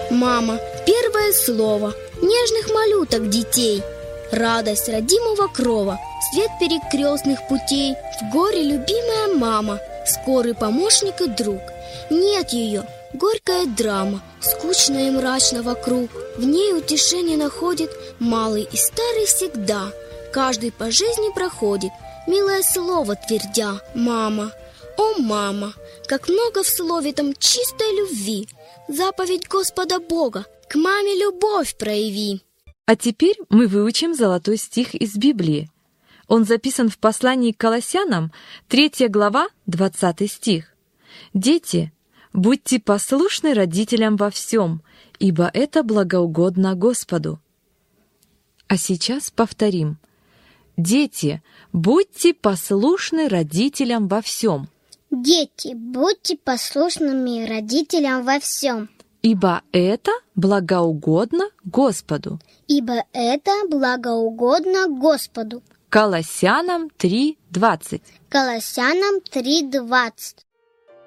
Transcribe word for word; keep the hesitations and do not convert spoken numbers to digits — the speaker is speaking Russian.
Мама, первое слово нежных малюток детей, радость родимого крова, свет перекрестных путей. В горе любимая мама, скорый помощник и друг. Нет ее, горькая драма, скучно и мрачно вокруг. В ней утешение находит малый и старый всегда. Каждый по жизни проходит, милое слово твердя. Мама, о мама, как много в слове там чистой любви. Заповедь Господа Бога, к маме любовь прояви. А теперь мы выучим золотой стих из Библии. Он записан в послании к Колоссянам, третья глава, двадцатый стих. «Дети, будьте послушны родителям во всем, ибо это благоугодно Господу». А сейчас повторим. Дети, будьте послушны родителям во всем. Дети, будьте послушными родителям во всем. Ибо это благоугодно Господу. Ибо это благоугодно Господу. Колоссянам три двадцать. Колоссянам три двадцать.